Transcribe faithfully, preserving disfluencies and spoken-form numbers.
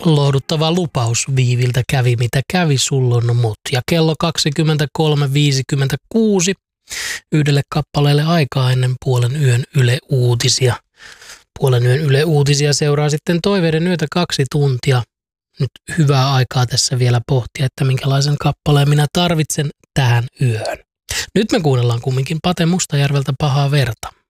Lohduttava lupaus Viiviltä kävi mitä kävi, sullon mut. Ja kello kaksikymmentäkolme viisikymmentäkuusi yhdelle kappaleelle aikaa ennen puolen yön Yle Uutisia. Puolen yön Yle Uutisia seuraa sitten Toiveiden yötä kaksi tuntia. Nyt hyvää aikaa tässä vielä pohtia, että minkälaisen kappaleen minä tarvitsen tähän yöhön. Nyt me kuunnellaan kumminkin Pate Mustajärveltä Pahaa verta.